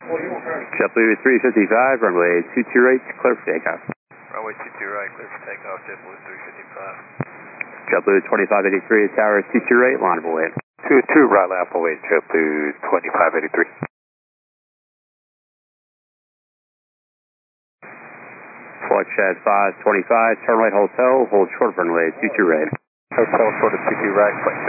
JetBlue 355, runway 22 right, clear for takeoff. Runway 22 right, clear for takeoff, JetBlue 355. JetBlue 2583, tower 22 right, line of await. 22 right, left await, JetBlue 2583. Flight Shed 525, turn right hotel, hold short of runway 22 right. Hotel short of 22 right, clear.